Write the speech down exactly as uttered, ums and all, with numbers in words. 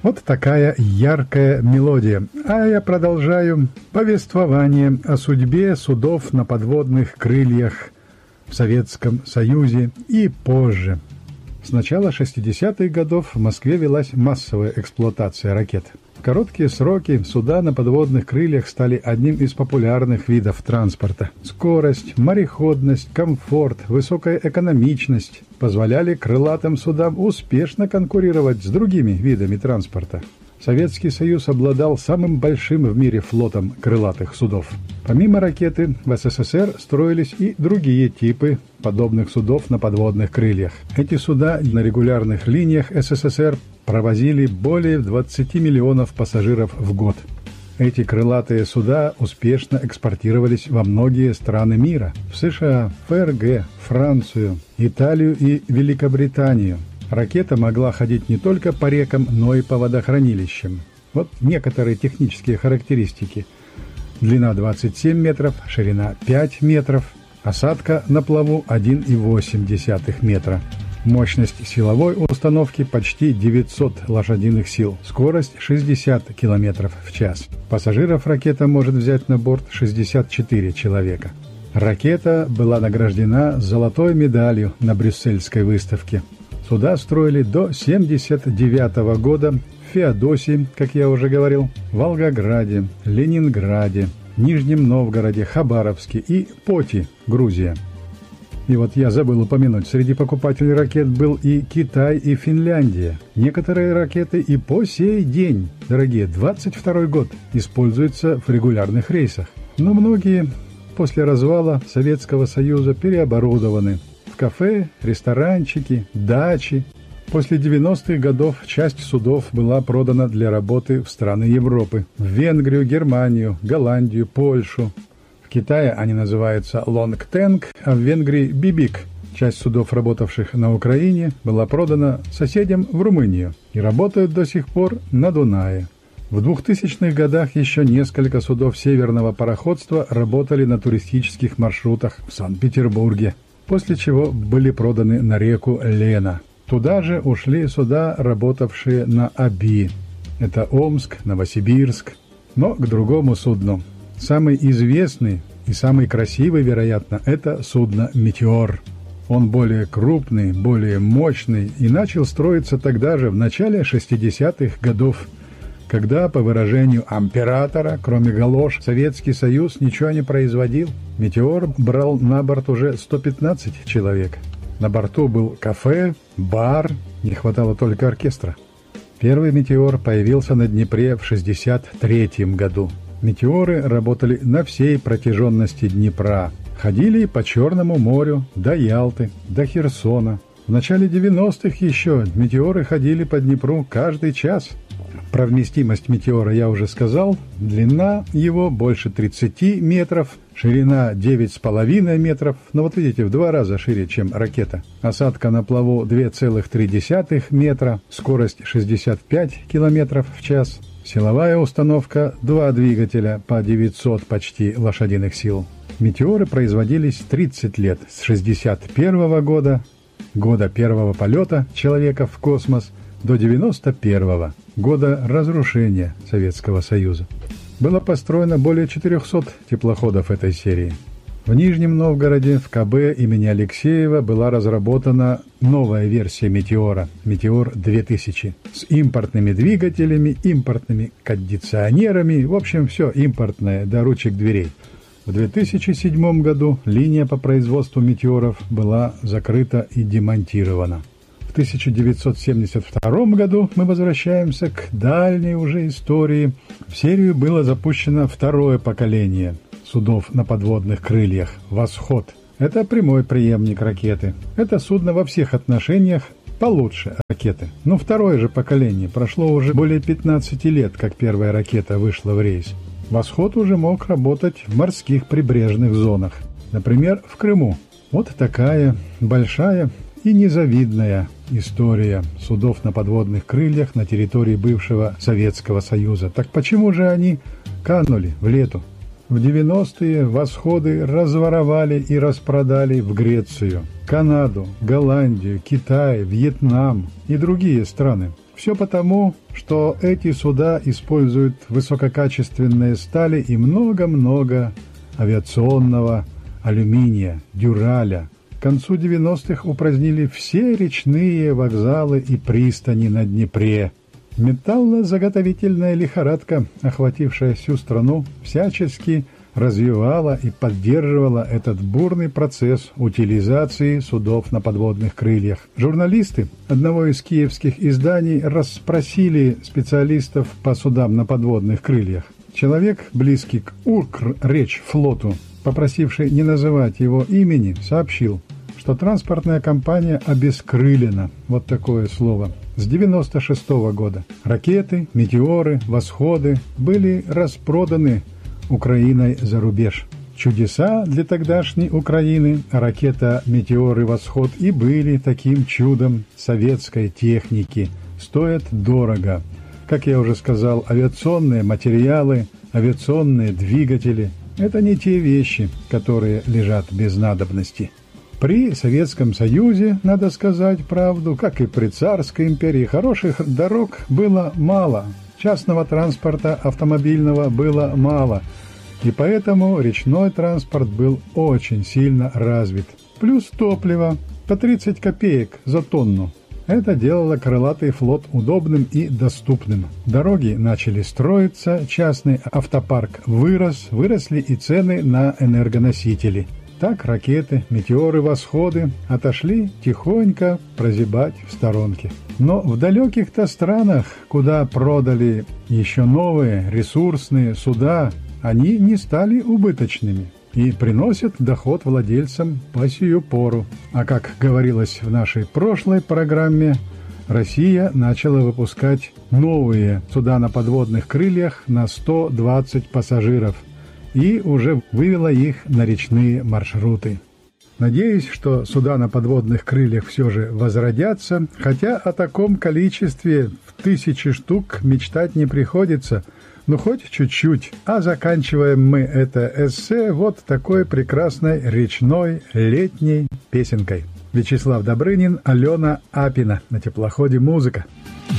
Вот такая яркая мелодия. А я продолжаю повествование о судьбе судов на подводных крыльях в Советском Союзе и позже. С начала шестидесятых годов в Москве велась массовая эксплуатация ракет. В короткие сроки суда на подводных крыльях стали одним из популярных видов транспорта. Скорость, мореходность, комфорт, высокая экономичность позволяли крылатым судам успешно конкурировать с другими видами транспорта. Советский Союз обладал самым большим в мире флотом крылатых судов. Помимо ракеты, в СССР строились и другие типы подобных судов на подводных крыльях. Эти суда на регулярных линиях СССР провозили более двадцати миллионов пассажиров в год. Эти крылатые суда успешно экспортировались во многие страны мира – в США, ФРГ, Францию, Италию и Великобританию. Ракета могла ходить не только по рекам, но и по водохранилищам. Вот некоторые технические характеристики. Длина двадцать семь метров, ширина пять метров, осадка на плаву один и восемь десятых метра. Мощность силовой установки почти девятьсот лошадиных сил, скорость шестьдесят километров в час. Пассажиров ракета может взять на борт шестьдесят четыре человека. Ракета была награждена золотой медалью на Брюссельской выставке. Суда строили до семьдесят девятого года в Феодосии, как я уже говорил, Волгограде, Ленинграде, Нижнем Новгороде, Хабаровске и Поти, Грузия. И вот я забыл упомянуть, среди покупателей ракет был и Китай, и Финляндия. Некоторые ракеты и по сей день, дорогие, двадцать второй год, используются в регулярных рейсах. Но многие после развала Советского Союза переоборудованы в кафе, ресторанчики, дачи. После девяностых годов часть судов была продана для работы в страны Европы, в Венгрию, Германию, Голландию, Польшу. В Китае они называются Лонгтенг, а в Венгрии Бибик. Часть судов, работавших на Украине, была продана соседям в Румынию и работают до сих пор на Дунае. В двухтысячных годах еще несколько судов северного пароходства работали на туристических маршрутах в Санкт-Петербурге, после чего были проданы на реку Лена. Туда же ушли суда, работавшие на Оби. Это Омск, Новосибирск, но к другому судну. Самый известный и самый красивый, вероятно, это судно «Метеор». Он более крупный, более мощный и начал строиться тогда же, в начале шестидесятых годов, когда, по выражению императора, кроме галош, Советский Союз ничего не производил. «Метеор» брал на борт уже сто пятнадцать человек. На борту был кафе, бар, не хватало только оркестра. Первый «Метеор» появился на Днепре в шестьдесят третьем году. «Метеоры» работали на всей протяженности Днепра. Ходили по Черному морю до Ялты, до Херсона. В начале девяностых еще «Метеоры» ходили по Днепру каждый час. Про вместимость «Метеора» я уже сказал. Длина его больше тридцати метров, ширина девять с половиной метров. Но вот видите, в два раза шире, чем ракета. Осадка на плаву два целых три десятых метра, скорость шестьдесят пять километров в час. Силовая установка – два двигателя по девятьсот почти лошадиных сил. «Метеоры» производились тридцать лет, с шестьдесят первого года, года первого полета человека в космос, до девяносто первого года разрушения Советского Союза. Было построено более четырехсот теплоходов этой серии. В Нижнем Новгороде в КБ имени Алексеева была разработана новая версия «Метеора» – «Метеор две тысячи» с импортными двигателями, импортными кондиционерами, в общем, все импортное до ручек дверей. В две тысячи седьмом году линия по производству «Метеоров» была закрыта и демонтирована. В тысяча девятьсот семьдесят втором году мы возвращаемся к дальней уже истории. В серию было запущено второе поколение судов на подводных крыльях «Восход». Это прямой преемник ракеты. Это судно во всех отношениях получше ракеты. Но второе же поколение прошло уже более пятнадцати лет, как первая ракета вышла в рейс. «Восход» уже мог работать в морских прибрежных зонах, например, в Крыму. Вот такая большая и незавидная история судов на подводных крыльях на территории бывшего Советского Союза. Так почему же они канули в лету? В девяностые «Восходы» разворовали и распродали в Грецию, Канаду, Голландию, Китай, Вьетнам и другие страны. Все потому, что эти суда используют высококачественные стали и много-много авиационного алюминия, дюраля. К концу девяностых упразднили все речные вокзалы и пристани на Днепре. Металлозаготовительная лихорадка, охватившая всю страну, всячески развивала и поддерживала этот бурный процесс утилизации судов на подводных крыльях. Журналисты одного из киевских изданий расспросили специалистов по судам на подводных крыльях. Человек, близкий к Укрречфлоту, попросивший не называть его имени, сообщил, что транспортная компания обескрылена, вот такое слово, с девяносто шестого года. Ракеты, метеоры, восходы были распроданы Украиной за рубеж. Чудеса для тогдашней Украины, ракета «Метеор» и «Восход» и были таким чудом советской техники. Стоят дорого. Как я уже сказал, авиационные материалы, авиационные двигатели – это не те вещи, которые лежат без надобности. При Советском Союзе, надо сказать правду, как и при Царской империи, хороших дорог было мало, частного транспорта автомобильного было мало, и поэтому речной транспорт был очень сильно развит. Плюс топливо по тридцать копеек за тонну. Это делало крылатый флот удобным и доступным. Дороги начали строиться, частный автопарк вырос, выросли и цены на энергоносители. Так ракеты, метеоры, восходы отошли тихонько прозябать в сторонке. Но в далеких-то странах, куда продали еще новые ресурсные суда, они не стали убыточными и приносят доход владельцам по сию пору. А как говорилось в нашей прошлой программе, Россия начала выпускать новые суда на подводных крыльях на сто двадцать пассажиров и уже вывела их на речные маршруты. Надеюсь, что суда на подводных крыльях все же возродятся, хотя о таком количестве в тысячи штук мечтать не приходится, ну хоть чуть-чуть. А заканчиваем мы это эссе вот такой прекрасной речной летней песенкой. Вячеслав Добрынин, Алена Апина. На теплоходе музыка.